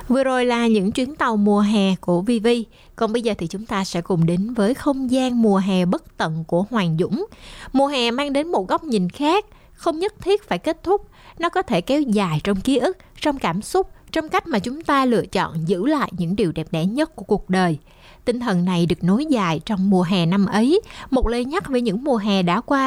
Vừa rồi là những chuyến tàu mùa hè của Vivi. Còn bây giờ thì chúng ta sẽ cùng đến với không gian mùa hè bất tận của Hoàng Dũng. Mùa hè mang đến một góc nhìn khác, không nhất thiết phải kết thúc. Nó có thể kéo dài trong ký ức, trong cảm xúc, trong cách mà chúng ta lựa chọn giữ lại những điều đẹp đẽ nhất của cuộc đời. Tinh thần này được nối dài trong mùa hè năm ấy, một lời nhắc về những mùa hè đã qua